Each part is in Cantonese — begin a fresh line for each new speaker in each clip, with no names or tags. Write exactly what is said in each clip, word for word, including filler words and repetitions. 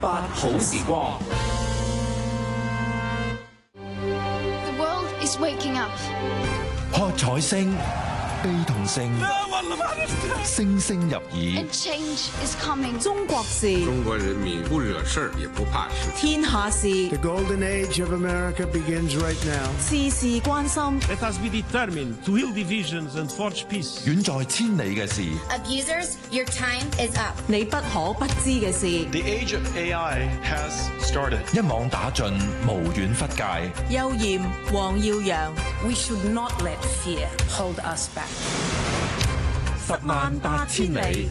八好時光。
The world is waking up.
喝彩聲、悲痛聲，聲聲入耳。
And change is coming.
中國事，
中國人民不惹事也不怕事。
天下事，
The golden age of America begins right now.
事事關心。
Let us be determined to heal divisions and forge peace.
遠在千里嘅事，
Abusers, your time is up.
你不可不知嘅事。
The age of A I has started.
一網打盡，無遠弗屆。
邱艷、黃耀揚，
We should not let fear hold us back.
十萬八千里。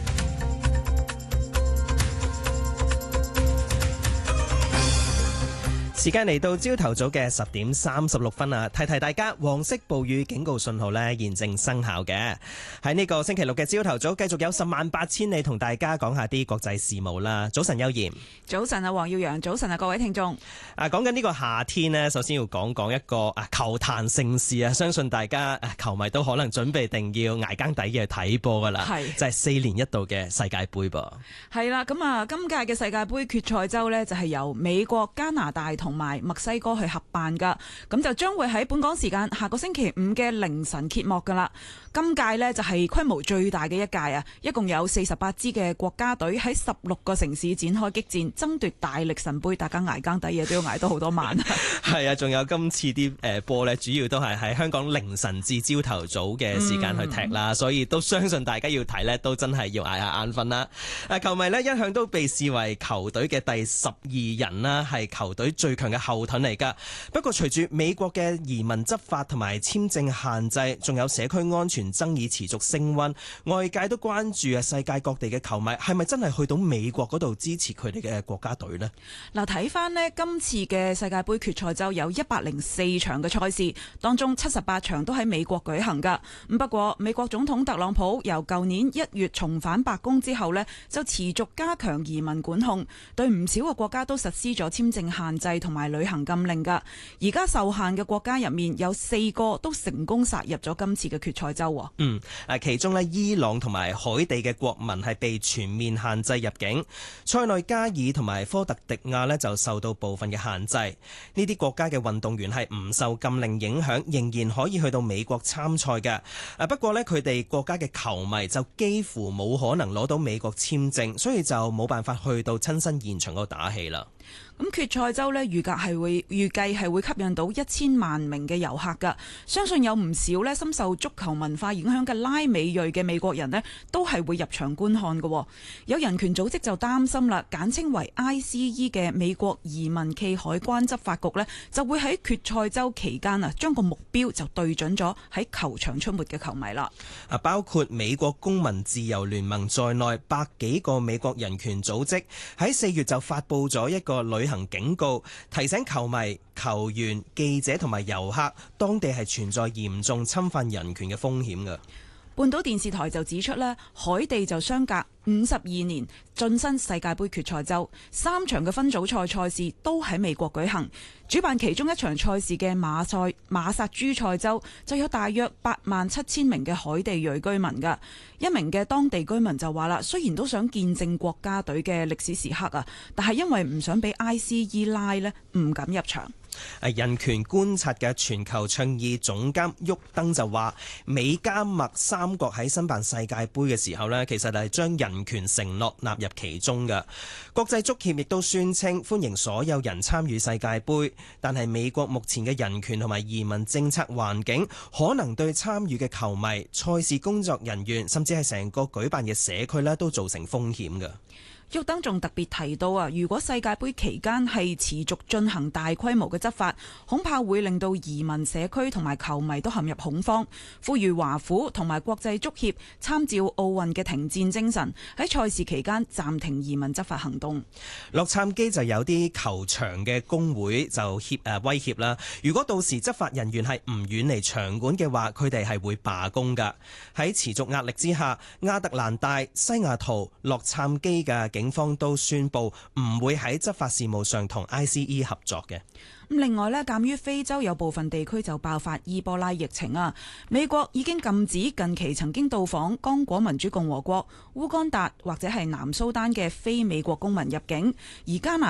時間嚟到朝頭早嘅十點三十六分啊！提提大家，黃色暴雨警告信號呢現正生效嘅。喺呢個星期六嘅朝頭早，繼續有十萬八千里同大家講下啲國際事務啦。早晨，邱艷。
早晨啊，黃耀揚。早晨啊，各位聽眾。
啊，講緊呢個夏天呢，首先要講講一個啊球壇盛事啊，相信大家啊球迷都可能準備定要捱更抵嘅睇波噶啦。係就係四年一度嘅世界盃噃。
係啦，咁啊，今屆嘅世界盃決賽周呢，就係由美國、加拿大同同埋墨西哥去合辦噶，咁就將會喺本港時間下個星期五嘅凌晨揭幕噶啦。今屆呢，就係規模最大嘅一屆啊，一共有四十八支嘅國家隊喺十六個城市展開激戰，爭奪大力神杯。大家捱更抵夜都要捱到好多晚。
係啊，仲有今次啲誒波呢，主要都係喺香港凌晨至朝頭早嘅時間去踢啦，嗯、所以都相信大家要睇呢，都真係要捱下眼瞓啦。誒，球迷呢，一向都被視為球隊嘅第十二人啦，係球隊最強嘅後盾嚟噶。不過隨住美國嘅移民執法同埋簽證限制，仲有社區安全爭議持續升溫，外界都關注啊，世界各地嘅球迷係咪真係去到美國嗰度支持佢哋嘅國家隊呢？
嗱，睇翻呢今次嘅世界盃決賽周有一百零四場嘅賽事，當中七十八場都喺美國舉行噶。咁不過美國總統特朗普由舊年一月重返白宮之後呢，就持續加強移民管控，對唔少嘅國家都實施咗簽證限制同埋旅行禁令噶。而家受限嘅國家入面有四個都成功殺入咗今次嘅決賽周。
嗯，誒，其中呢，伊朗同埋海地嘅國民係被全面限制入境，塞內加爾同埋科特迪亞呢就受到部分嘅限制。呢啲國家嘅運動員係唔受禁令影響，仍然可以去到美國參賽嘅。誒，不過呢，佢哋國家嘅球迷就幾乎冇可能攞到美國簽證，所以就冇辦法去到親身現場嗰度打氣啦。
咁決賽周呢，預計係會預計係會吸引到一千萬名嘅遊客噶，相信有唔少呢深受足球文化影響嘅拉美裔嘅美國人呢，都係會入場觀看嘅。有人權組織就擔心啦，簡稱為 I C E 嘅美國移民暨海關執法局呢，就會喺決賽周期間啊，將個目標就對準咗喺球場出沒嘅球迷啦。
啊，包括美國公民自由聯盟在內，百幾個美國人權組織喺四月就發布咗一個旅行警告，提醒球迷、球員、記者同埋遊客，當地係存在嚴重侵犯人權嘅風險嘅。
半島電視台就指出呢，海地就相隔五十二年晉身世界盃決賽周，三場嘅分組賽賽事都喺美國舉行。主辦其中一場賽事嘅馬賽馬薩諸塞州就有大約八萬七千名嘅海地裔居民噶。一名嘅當地居民就話啦，雖然都想見證國家隊嘅歷史時刻啊，但係因為唔想俾 I C E 拉呢，唔敢入場。
人權觀察嘅全球倡議總監沃登就話，美加墨三國喺申辦世界盃嘅時候呢，其實係將人權承諾納入其中嘅。國際足協亦都宣稱歡迎所有人參與世界盃，但係美國目前嘅人權同埋移民政策環境，可能對參與嘅球迷、賽事工作人員，甚至係成個舉辦嘅社區呢，都造成風險嘅。
沃登仲特別提到啊，如果世界盃期間係持續進行大規模嘅執法，恐怕會令到移民社區同埋球迷都陷入恐慌。呼籲華府同埋國際足協參照奧運嘅停戰精神，喺賽事期間暫停移民執法行動。
洛杉磯就有啲球場嘅工會就協誒威脅啦，如果到時執法人員係唔遠離場館嘅話，佢哋係會罷工㗎。喺持續壓力之下，亞特蘭大、西雅圖、洛杉磯嘅警方都宣布唔會喺執法事務上同 I C E 合作嘅。
另外呢，鑑於非洲有部分地區就爆發伊波拉疫情啊，美國已經禁止近期曾經到訪剛果民主共和國、烏干達或者係南蘇丹嘅非美國公民入境，而加拿